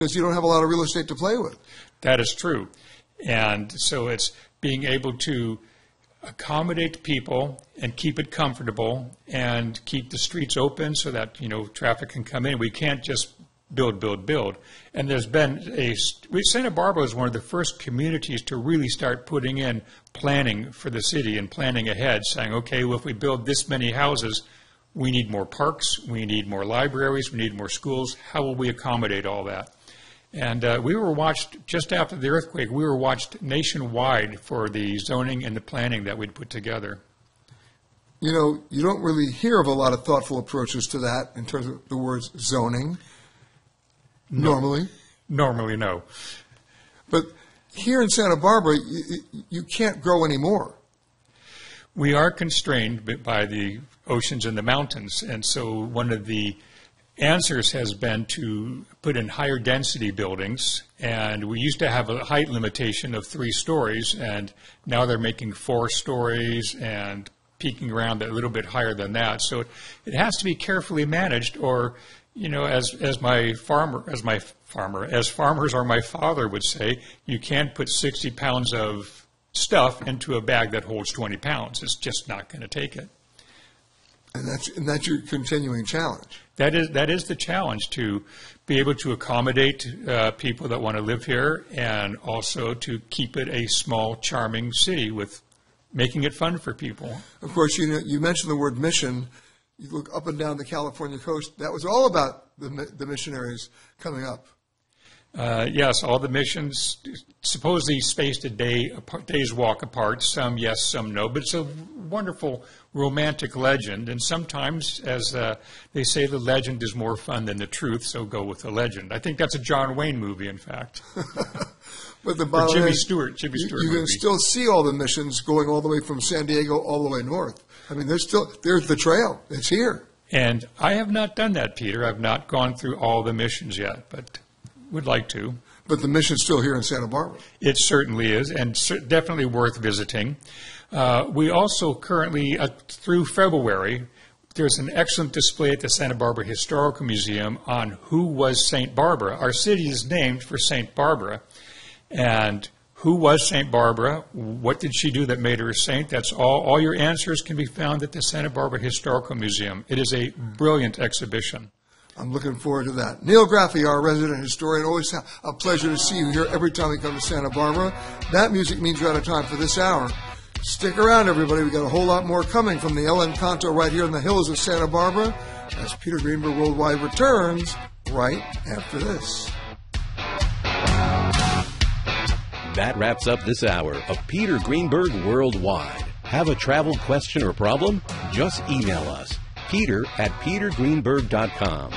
because you don't have a lot of real estate to play with. That is true. And so it's being able to accommodate people and keep it comfortable and keep the streets open so that, traffic can come in. We can't just build. And there's been Santa Barbara is one of the first communities to really start putting in planning for the city and planning ahead, saying, okay, well, if we build this many houses, we need more parks, we need more libraries, we need more schools. How will we accommodate all that? And we were watched, just after the earthquake, we were watched nationwide for the zoning and the planning that we'd put together. You don't really hear of a lot of thoughtful approaches to that in terms of the words zoning. Normally, no. But here in Santa Barbara, you can't grow anymore. We are constrained by the oceans and the mountains, and so one of the answers has been to put in higher density buildings, and we used to have a height limitation of 3 stories, and now they're making 4 stories and peaking around a little bit higher than that. So it has to be carefully managed, or as farmers or my father would say, you can't put 60 pounds of stuff into a bag that holds 20 pounds. It's just not going to take it. And that's your continuing challenge. That is the challenge, to be able to accommodate people that want to live here, and also to keep it a small, charming city with making it fun for people. Of course, you mentioned the word mission. You look up and down the California coast. That was all about the missionaries coming up. Yes, all the missions supposedly spaced a day's walk apart. Some yes, some no. But it's a wonderful romantic legend. And sometimes, as they say, the legend is more fun than the truth, so go with the legend. I think that's a John Wayne movie, in fact. But the or Jimmy Stewart you movie. can still see all the missions going all the way from San Diego all the way north. I mean, there's the trail. It's here. And I have not done that, Peter. I've not gone through all the missions yet, but would like to. But the mission's still here in Santa Barbara. It certainly is, and definitely worth visiting. We also currently, through February, there's an excellent display at the Santa Barbara Historical Museum on who was St. Barbara. Our city is named for St. Barbara. And who was St. Barbara? What did she do that made her a saint? That's all. All your answers can be found at the Santa Barbara Historical Museum. It is a brilliant exhibition. I'm looking forward to that. Neil Graffey, our resident historian, always a pleasure to see you here every time we come to Santa Barbara. That music means we're out of time for this hour. Stick around, everybody. We've got a whole lot more coming from the El Encanto right here in the hills of Santa Barbara as Peter Greenberg Worldwide returns right after this. That wraps up this hour of Peter Greenberg Worldwide. Have a travel question or problem? Just email us, peter@petergreenberg.com.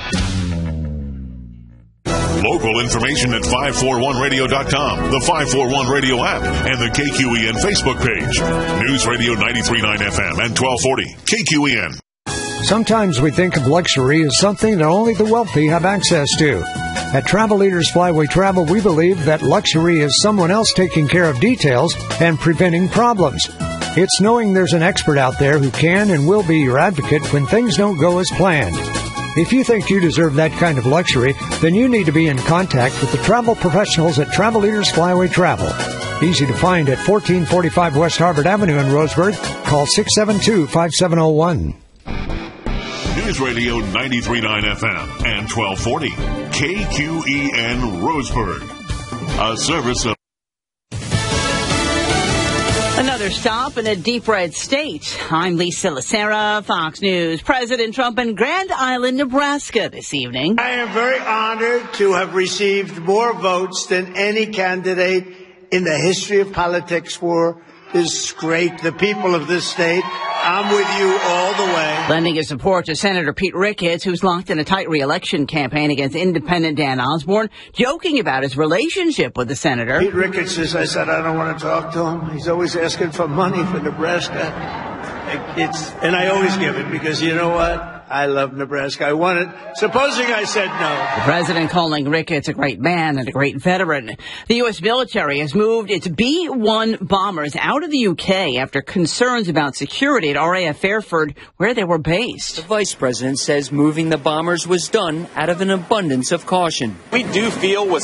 Local information at 541radio.com, the 541 Radio app, and the KQEN Facebook page. News Radio 93.9 FM and 1240 KQEN. Sometimes we think of luxury as something that only the wealthy have access to. At Travel Leaders Flyway Travel, we believe that luxury is someone else taking care of details and preventing problems. It's knowing there's an expert out there who can and will be your advocate when things don't go as planned. If you think you deserve that kind of luxury, then you need to be in contact with the travel professionals at Travel Leaders Flyway Travel. Easy to find at 1445 West Harvard Avenue in Roseburg. Call 672-5701. News Radio 93.9 FM and 1240 KQEN Roseburg. A service of... Another stop in a deep red state. I'm Lisa Lacera, Fox News. President Trump in Grand Island, Nebraska this evening. I am very honored to have received more votes than any candidate in the history of politics for this great, the people of this state. I'm with you all the way. Lending his support to Senator Pete Ricketts, who's locked in a tight re-election campaign against independent Dan Osborne, joking about his relationship with the senator. Pete Ricketts says, I said, I don't want to talk to him. He's always asking for money for Nebraska. And I always give it because you know what? I love Nebraska. I want it. Supposing I said no. The president calling Ricketts a great man and a great veteran. The U.S. military has moved its B-1 bombers out of the UK after concerns about security at RAF Fairford, where they were based. The vice president says moving the bombers was done out of an abundance of caution. We do feel with